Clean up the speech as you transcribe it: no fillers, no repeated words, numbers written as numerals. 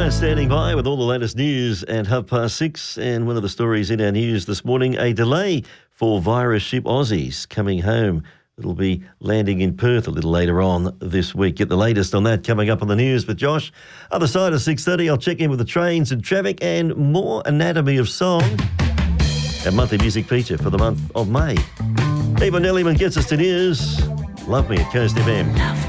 Dyer standing by with all the latest news at 6:30. And one of the stories in our news this morning, a delay for virus ship Aussies coming home. It'll be landing in Perth a little later on this week. Get the latest on that coming up on the news with Josh. Other side of 6:30, I'll check in with the trains and traffic and more Anatomy of Song. Our monthly music feature for the month of May. Eva Nellyman gets us to news. Love me at Coast FM.